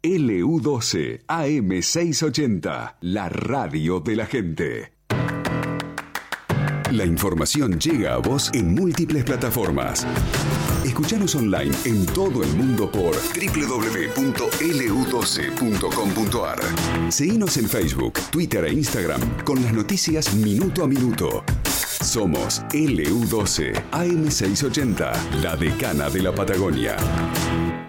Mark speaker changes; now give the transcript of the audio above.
Speaker 1: LU12 AM680, la radio de la gente. La información llega a vos en múltiples plataformas. Escuchanos online en todo el mundo por www.lu12.com.ar. Seguinos en Facebook, Twitter e Instagram con las noticias minuto a minuto. Somos LU12 AM680, la decana de la Patagonia.